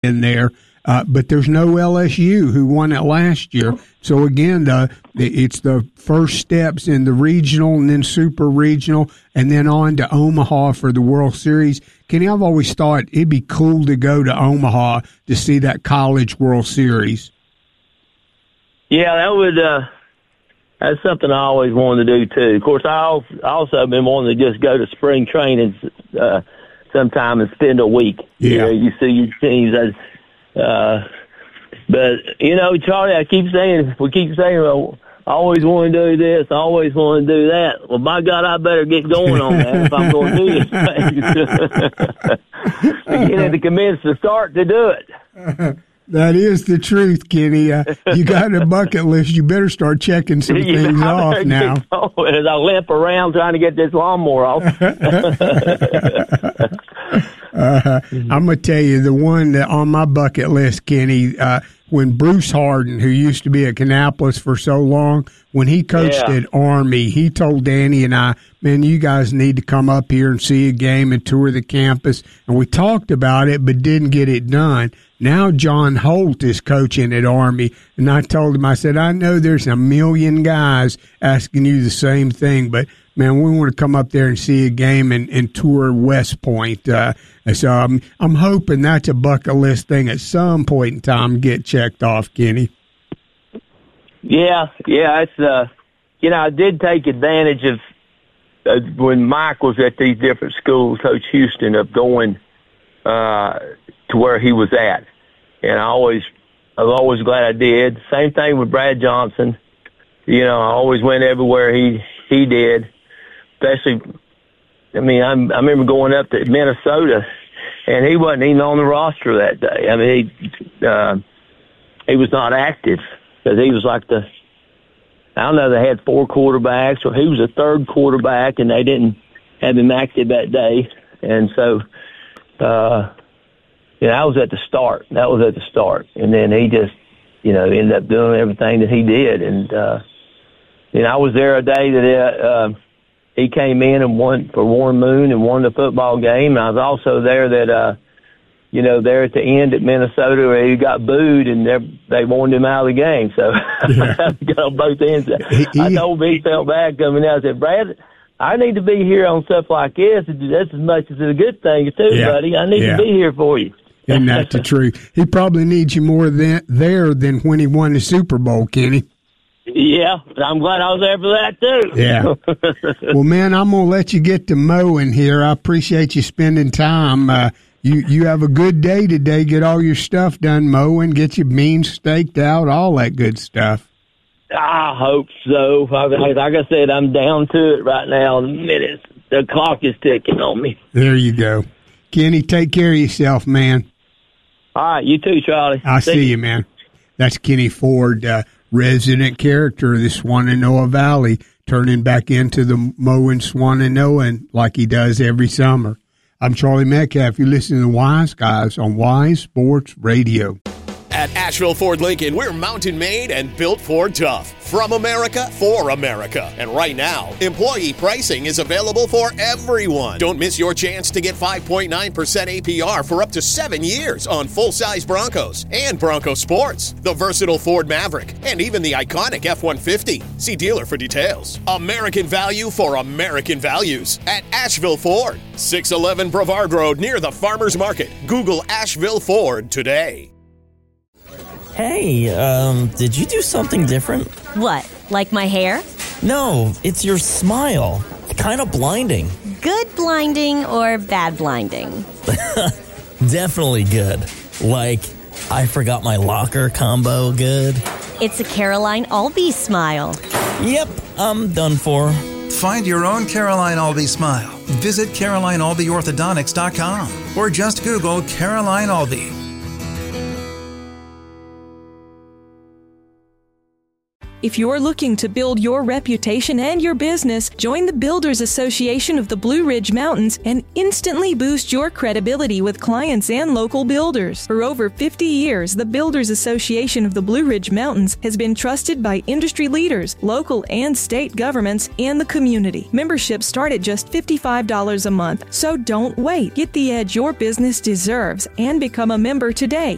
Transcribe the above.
in there. But there's no LSU who won it last year. So, again, it's the first steps in the regional and then super regional and then on to Omaha for the World Series. Kenny, I've always thought it'd be cool to go to Omaha to see that college World Series. Yeah, that would. That's something I always wanted to do, too. Of course, I also have been wanting to just go to spring training sometime and spend a week. Yeah. You see your teams. But, Charlie, we keep saying, well, I always want to do this, I always want to do that. Well, by God, I better get going on that if I'm going to do this thing. To get into convince to start to do it. That is the truth, Kenny. You got a bucket list. You better start checking some things off now. As I limp around trying to get this lawnmower off. I'm going to tell you, the one that on my bucket list, Kenny, when Bruce Harden, who used to be at Kannapolis for so long, when he coached at Army, he told Danny and I, man, you guys need to come up here and see a game and tour the campus. And we talked about it but didn't get it done. Now John Holt is coaching at Army, and I told him, I said, I know there's a million guys asking you the same thing, but, man, we want to come up there and see a game and tour West Point. So I'm hoping that's a bucket list thing at some point in time get checked off, Kenny. Yeah, it's I did take advantage of when Mike was at these different schools, Coach Houston, of going to where he was at, and I'm always glad I did. Same thing with Brad Johnson. I always went everywhere he did. Especially, I remember going up to Minnesota, and he wasn't even on the roster that day. I mean, he was not active because he was like they had 4 quarterbacks, or he was a third quarterback, and they didn't have him active that day. And so, I was at the start. That was at the start. And then he just, ended up doing everything that he did. And, I was there a day that he came in and won for Warren Moon and won the football game. And I was also there that, there at the end at Minnesota where he got booed and they wanted him out of the game. So I got on both ends. I told him he felt bad coming out. I said, Brad, I need to be here on stuff like this. That's as much as a good thing too, buddy. I need to be here for you. Isn't that the truth? He probably needs you more there than when he won the Super Bowl, Kenny. Yeah, I'm glad I was there for that, too. Yeah. Well, man, I'm going to let you get to mowing here. I appreciate you spending time. You have a good day today. Get all your stuff done mowing, get your beans staked out, all that good stuff. I hope so. Like I said, I'm down to it right now. The clock is ticking on me. There you go. Kenny, take care of yourself, man. All right, you too, Charlie. I'll see you, man. That's Kenny Ford, resident character of the Swannanoa Valley, turning back into the mowing Swannanoa like he does every summer. I'm Charlie Metcalf. You listen to the Wise Guys on Wise Sports Radio. At Asheville Ford Lincoln, we're mountain made and built Ford tough. From America, for America. And right now, employee pricing is available for everyone. Don't miss your chance to get 5.9% APR for up to 7 years on full-size Broncos and Bronco Sports, the versatile Ford Maverick, and even the iconic F-150. See dealer for details. American value for American values at Asheville Ford. 611 Brevard Road near the Farmers Market. Google Asheville Ford today. Hey, did you do something different? What, like my hair? No, it's your smile. Kind of blinding. Good blinding or bad blinding? Definitely good. Like, I forgot my locker combo good. It's a Caroline Albee smile. Yep, I'm done for. Find your own Caroline Albee smile. Visit CarolineAlbeeOrthodontics.com or just Google Caroline Albee. If you're looking to build your reputation and your business, join the Builders Association of the Blue Ridge Mountains and instantly boost your credibility with clients and local builders. For over 50 years, the Builders Association of the Blue Ridge Mountains has been trusted by industry leaders, local and state governments, and the community. Memberships start at just $55 a month, so don't wait. Get the edge your business deserves and become a member today